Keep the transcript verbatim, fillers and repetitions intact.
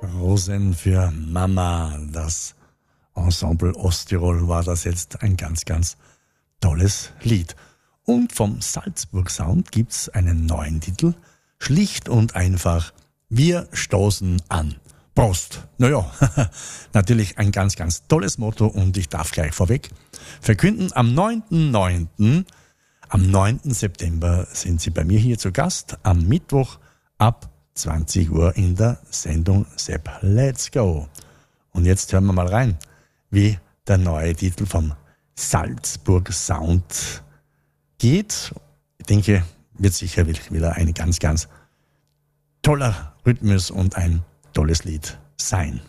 Rosen für Mama. Das Ensemble Osttirol war das jetzt ein ganz, ganz tolles Lied. Und vom Salzburg Sound gibt's einen neuen Titel. Schlicht und einfach, wir stoßen an. Prost! Naja, natürlich ein ganz, ganz tolles Motto und ich darf gleich vorweg verkünden, am neunten neunten Am neunten September sind Sie bei mir hier zu Gast, am Mittwoch ab zwanzig Uhr in der Sendung Sepp Let's Go. Und jetzt hören wir mal rein, wie der neue Titel vom Salzburg Sound geht. Ich denke, wird sicher wieder ein ganz, ganz toller Rhythmus und ein tolles Lied sein.